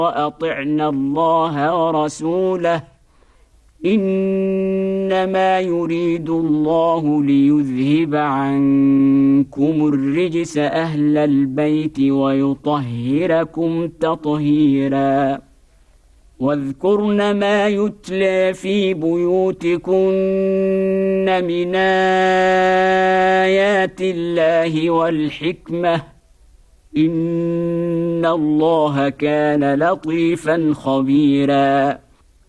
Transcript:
وأطعنا الله ورسوله إنما يريد الله ليذهب عنكم الرجس أهل البيت ويطهركم تطهيرا واذكرن ما يتلى في بيوتكن من آيات الله والحكمة إن الله كان لطيفا خبيرا